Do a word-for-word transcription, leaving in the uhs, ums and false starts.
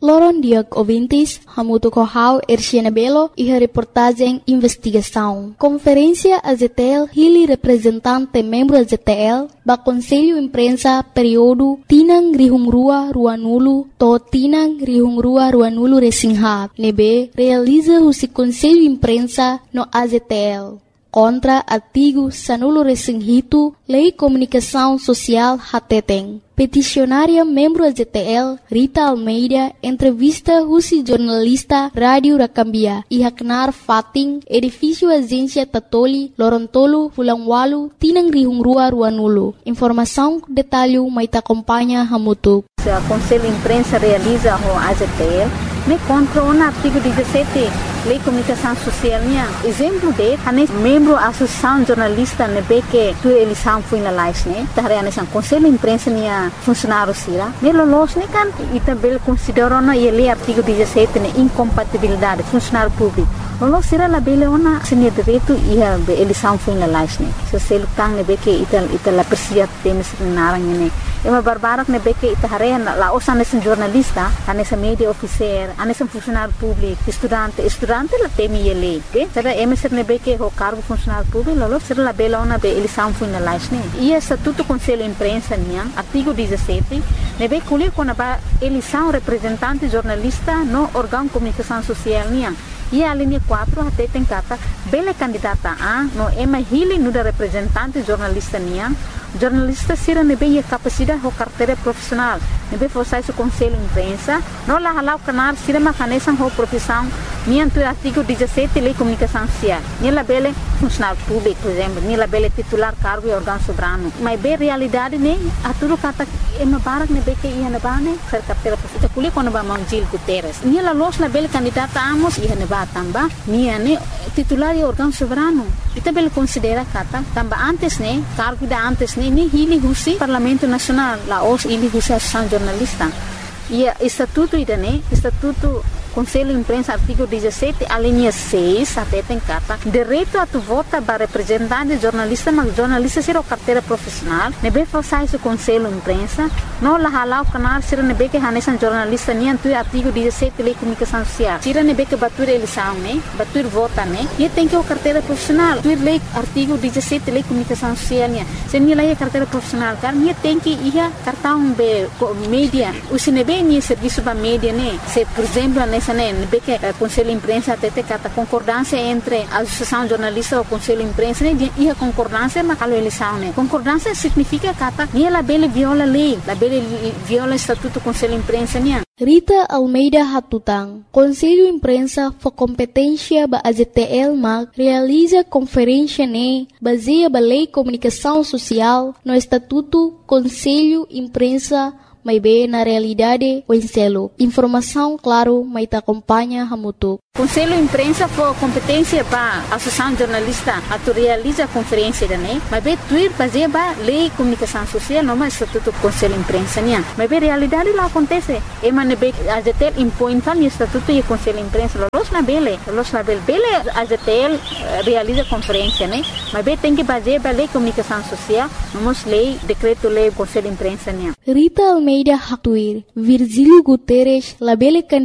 Loron Diak ouvintes, Hamuto Kohau, Erciana Belo e a reportagem Investigação. Conferência A Z T L, Hili representante membro A Z T L, ba Conselho Imprensa período Tinang Rihungrua Ruanulu, to Tinang Rihungrua Ruanulu Resinghat, nebe realiza o Conselho Imprensa no A Z T L. Contra artigo Sanulo Resinghito, Lei Comunicação Social Hateteng. Peticionária membro A Z T L, Rita Almeida, entrevista Husi jornalista Rádio Rakambia, Ihaknar Fating, edifício Agência Tatoli, Lorontolo, Fulangwalu, Tinang Rihungrua Ruanulu. Informação, detalhe, mais acompanha Hamutuk. O Conselho Imprensa realiza o A Z T L, me contra o artigo dezessete, Lei de Comunicação Social. Exemplo de, a membro da Associação Jornalista nebe que tu eleição foi na live, né? Tahre a Conselho Imprensa nia funcionário sira. Me lolos ne kan e também considera na lei artigo dezessete ne incompatibilidade funcionário público. Lolos sira la bele ona senia direito e a eleição foi na live, né? Se se lutang nebe que ital ital la persia temes narang ne. É uma barbarak nebe que tahre la osa nesse jornalista, a nessa media officer, a nesse funcionário público, estudante, estudante la temi ele, que será emisser nebe que o cargo funcionário público, lolos sira la bele ona be eleição foi na live, né? E essa tudo Conselho Imprensa nia artigo dezessete, nebe colher quando a eleição representante jornalista no órgão de comunicação social nia. E a linha quatro até tem cata bela candidata a no ema hili no da representante jornalista nia jornalista sira nebe a capacidade ou carteira profissional nebe forçar o Conselho Imprensa no la halau canar sira macanesan ou profissão nia do artigo dezessete Lei de Comunicação Social nia la bela funcionário público por exemplo nia la bela titular cargo e órgão soberano mas bem realidade ne a tudo cata ema barak nebe que ia na bane ser carteira profissional kuli quando ba Mangil Guterres nia la los la bela candidata amos ia na tamba nia ne titular e órgão soberano e também considera kata tamba antes ne cargo da antes ne ni hili husi Parlamento Nacional la os hili husi Associação Jornalista e estatuto ida ne estatuto Conselho Imprensa artigo dezessete a linha seis até tem carta direito a tu vota para representante jornalista mas jornalista ser o carteira profissional nebe forçar esse Conselho Imprensa não la halau canal ser nebe que hanesan jornalista nem tu artigo dezessete Lei de Comunicação Social ser nebe que batur eleição né batur vota né e tem que o carteira profissional tu lei artigo dezessete Lei de Comunicação Social né se nem lei carteira profissional car nem tem que ia cartão be mídia o se nebe nem serviço para mídia né se por exemplo nessa né nebe que Conselho Imprensa até tem carta concordância entre a Associação Jornalista ou Conselho Imprensa né e a concordância mas a eleição né concordância significa carta nem ela bele viola lei la bele viola estatuto Conselho Imprensa né. Rita Almeida Hatutang, Conselho Imprensa for competência ba A Z T L mag realiza conferência ne baseia ba Lei de Comunicação Social no Estatuto Conselho Imprensa mas bem na realidade o enselo. Informação, claro, mas te acompanha Hamutuk. Conselho Imprensa for competência para a Associação Jornalista a tu realiza a conferência da né mas bem tuir fazer ba Lei de Comunicação Social não mais estatuto Conselho Imprensa né mas bem realidade lá acontece é mas bem a Z T L impõe tal estatuto e Conselho Imprensa los na bele los na bele bele a Z T L realiza conferência né mas bem tem que fazer ba Lei de Comunicação Social não mais lei decreto lei Conselho Imprensa né. Rita Almeida Hatuir, Virgílio Guterres, la bele